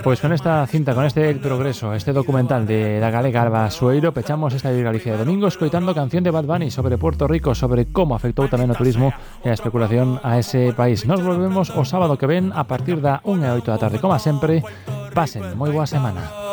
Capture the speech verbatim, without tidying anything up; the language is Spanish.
Pois con esta cinta, con este El Progreso, este documental de da galega Alba Sueiro, pechamos esta Galicia de domingo escoitando canción de Bad Bunny sobre Puerto Rico, sobre como afectou tamén o turismo e a especulación a ese país. Nos volvemos o sábado que ven a partir da unha e oito da tarde. Como sempre, pasen moi boa semana.